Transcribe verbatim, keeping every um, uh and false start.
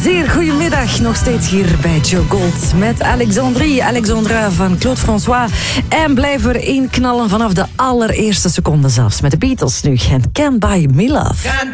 Zeer goedemiddag, nog steeds hier bij Joe Gold met Alexandrie, Alexandra van Claude François. En blijven we erin knallen vanaf de allereerste seconde zelfs met de Beatles nu. En Can't Buy Me Love.